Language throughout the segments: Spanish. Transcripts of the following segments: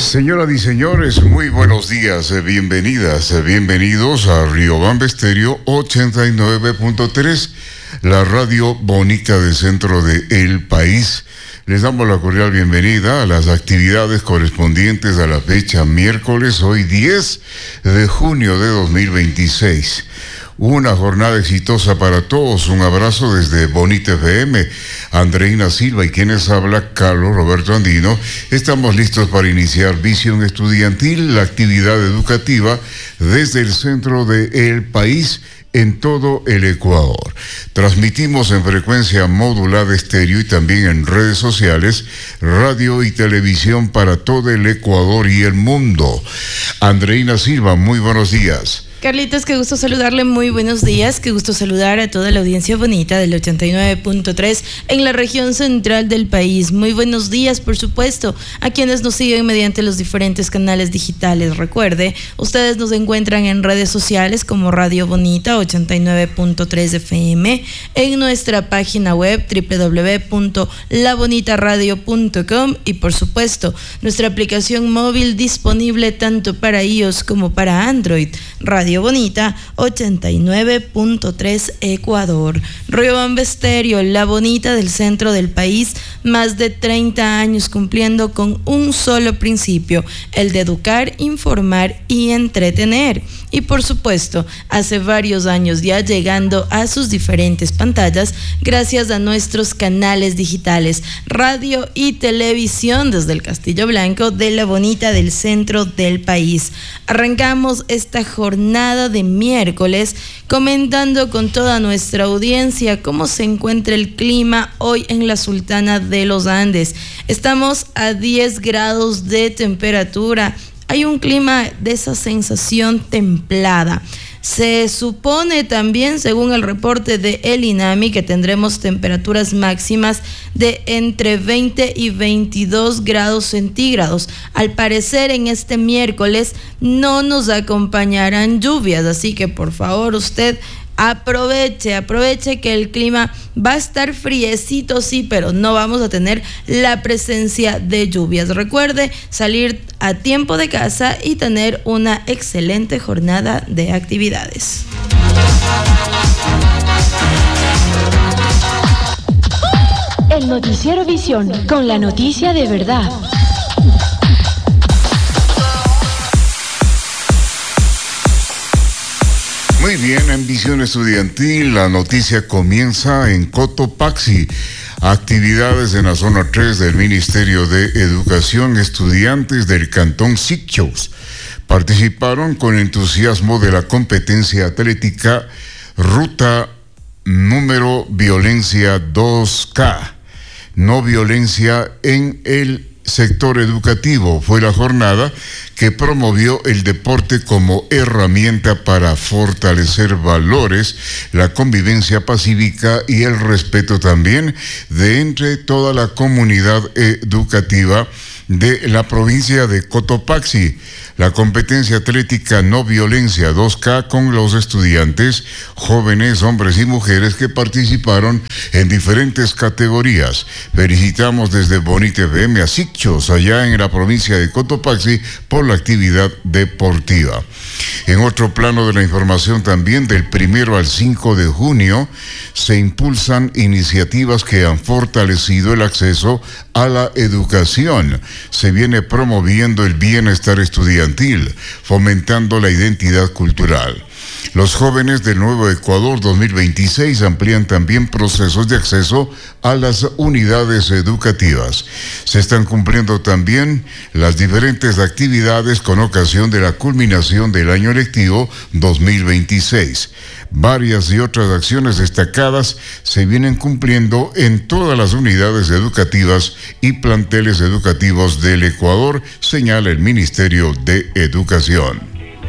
Señoras y señores, muy buenos días, bienvenidas, bienvenidos a Riobamba Estéreo 89.3, la radio bonita del centro del país. Les damos la cordial bienvenida a las actividades correspondientes a la fecha miércoles, hoy 10 de junio de 2026. Una jornada exitosa para todos. Un abrazo desde Bonita FM. Andreina Silva y quienes habla, Carlos Roberto Andino. Estamos listos para iniciar Visión Estudiantil, la actividad educativa desde el centro del país en todo el Ecuador. Transmitimos en frecuencia modulada estéreo y también en redes sociales, radio y televisión para todo el Ecuador y el mundo. Andreina Silva, muy buenos días. Carlitos, qué gusto saludarle, muy buenos días, qué gusto saludar a toda la audiencia bonita del 89.3 en la región central del país. Muy buenos días, por supuesto, a quienes nos siguen mediante los diferentes canales digitales. Recuerde, ustedes nos encuentran en redes sociales como Radio Bonita 89.3 FM, en nuestra página web www.labonitaradio.com y por supuesto, nuestra aplicación móvil disponible tanto para iOS como para Android, Radio Bonita 89.3 Ecuador. Riobamba Estéreo, la bonita del centro del país, más de 30 años cumpliendo con un solo principio, el de educar, informar y entretener. Y por supuesto, hace varios años ya llegando a sus diferentes pantallas gracias a nuestros canales digitales, radio y televisión desde el Castillo Blanco de la bonita del centro del país. Arrancamos esta jornada de miércoles comentando con toda nuestra audiencia cómo se encuentra el clima hoy en la Sultana de los Andes. Estamos a 10 grados de temperatura. Hay un clima de esa sensación templada. Se supone también, según el reporte de el INAMI, que tendremos temperaturas máximas de entre 20 y 22 grados centígrados. Al parecer, en este miércoles no nos acompañarán lluvias, así que por favor usted aproveche que el clima va a estar friecito, sí, pero no vamos a tener la presencia de lluvias. Recuerde salir a tiempo de casa y tener una excelente jornada de actividades. El noticiero Visión, con la noticia de verdad. Muy bien, en Visión Estudiantil, la noticia comienza en Cotopaxi. Actividades en la zona 3 del Ministerio de Educación. Estudiantes del Cantón Sichos participaron con entusiasmo de la competencia atlética Ruta número Violencia 2K. No violencia en el sector educativo. Fue la jornada que promovió el deporte como herramienta para fortalecer valores, la convivencia pacífica y el respeto también de entre toda la comunidad educativa de la provincia de Cotopaxi. La competencia atlética No Violencia 2K con los estudiantes, jóvenes, hombres y mujeres que participaron en diferentes categorías. Felicitamos desde Bonita FM a Sichos, allá en la provincia de Cotopaxi, por la actividad deportiva. En otro plano de la información también, del 1 al 5 de junio, se impulsan iniciativas que han fortalecido el acceso a la educación. Se viene promoviendo el bienestar estudiantil, fomentando la identidad cultural. Los jóvenes del Nuevo Ecuador 2026 amplían también procesos de acceso a las unidades educativas. Se están cumpliendo también las diferentes actividades con ocasión de la culminación del año lectivo 2026. Varias y otras acciones destacadas se vienen cumpliendo en todas las unidades educativas y planteles educativos del Ecuador, señala el Ministerio de Educación.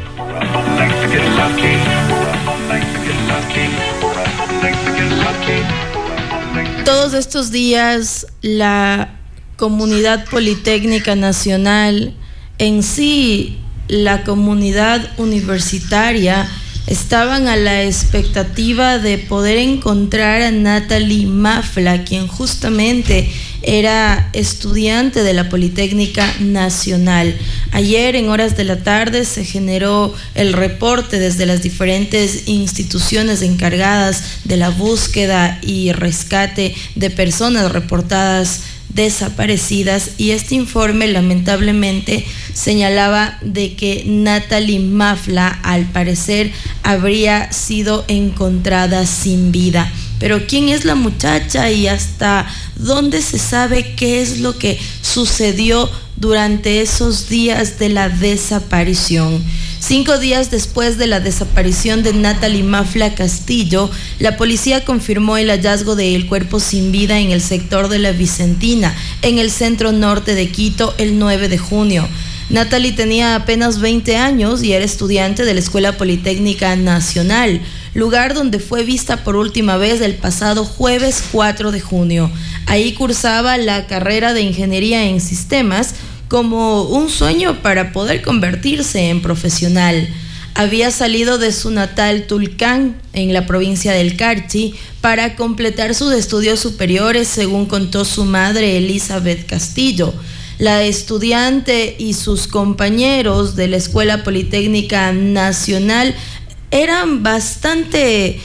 Todos estos días la comunidad politécnica nacional, en sí la comunidad universitaria, estaban a la expectativa de poder encontrar a Natalie Mafla, quien justamente Era estudiante de la Politécnica Nacional. Ayer, en horas de la tarde, se generó el reporte desde las diferentes instituciones encargadas de la búsqueda y rescate de personas reportadas desaparecidas, y este informe lamentablemente señalaba de que Natalie Mafla al parecer habría sido encontrada sin vida. Pero ¿quién es la muchacha y hasta dónde se sabe qué es lo que sucedió durante esos días de la desaparición? 5 días después de la desaparición de Natalie Mafla Castillo, la policía confirmó el hallazgo del cuerpo sin vida en el sector de la Vicentina, en el centro norte de Quito, el 9 de junio. Natalie tenía apenas 20 años y era estudiante de la Escuela Politécnica Nacional, lugar donde fue vista por última vez el pasado jueves 4 de junio. Ahí cursaba la carrera de Ingeniería en Sistemas como un sueño para poder convertirse en profesional. Había salido de su natal Tulcán, en la provincia del Carchi, para completar sus estudios superiores, según contó su madre Elizabeth Castillo. La estudiante y sus compañeros de la Escuela Politécnica Nacional eran bastante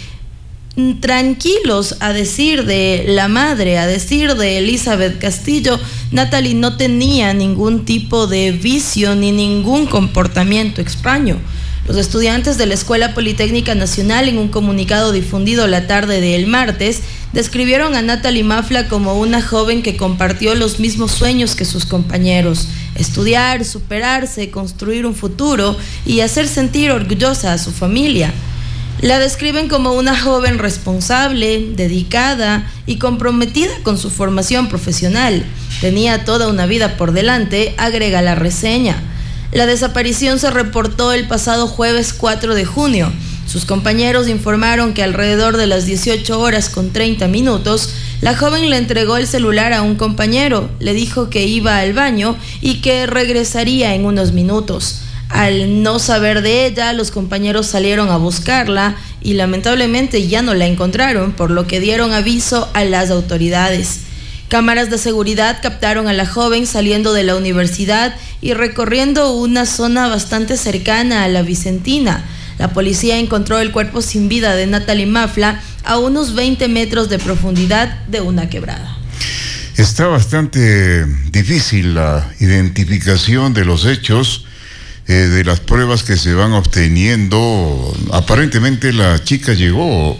tranquilos, a decir de la madre, a decir de Elizabeth Castillo. Natalie no tenía ningún tipo de vicio ni ningún comportamiento extraño. Los estudiantes de la Escuela Politécnica Nacional, en un comunicado difundido la tarde del martes, describieron a Natalie Mafla como una joven que compartió los mismos sueños que sus compañeros: estudiar, superarse, construir un futuro y hacer sentir orgullosa a su familia. La describen como una joven responsable, dedicada y comprometida con su formación profesional. Tenía toda una vida por delante, agrega la reseña. La desaparición se reportó el pasado jueves 4 de junio. Sus compañeros informaron que alrededor de las 18 horas con 30 minutos, la joven le entregó el celular a un compañero, le dijo que iba al baño y que regresaría en unos minutos. Al no saber de ella, los compañeros salieron a buscarla y lamentablemente ya no la encontraron, por lo que dieron aviso a las autoridades. Cámaras de seguridad captaron a la joven saliendo de la universidad y recorriendo una zona bastante cercana a la Vicentina. La policía encontró el cuerpo sin vida de Natalie Mafla a unos 20 metros de profundidad de una quebrada. Está bastante difícil la identificación de los hechos, de las pruebas que se van obteniendo. Aparentemente la chica llegó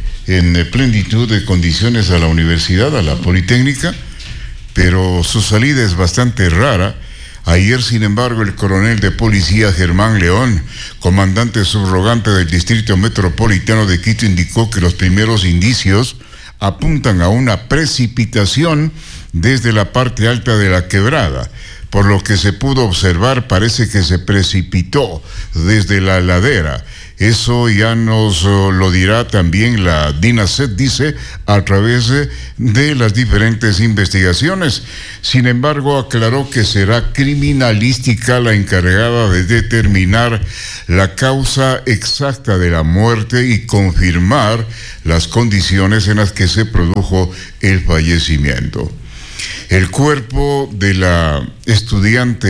en plenitud de condiciones a la universidad, a la Politécnica, pero su salida es bastante rara. Ayer, sin embargo, el coronel de policía Germán León, comandante subrogante del Distrito Metropolitano de Quito, indicó que los primeros indicios apuntan a una precipitación desde la parte alta de la quebrada. Por lo que se pudo observar, parece que se precipitó desde la ladera. Eso ya nos lo dirá también la DINASET, dice, a través de las diferentes investigaciones. Sin embargo, aclaró que será criminalística la encargada de determinar la causa exacta de la muerte y confirmar las condiciones en las que se produjo el fallecimiento. El cuerpo de la estudiante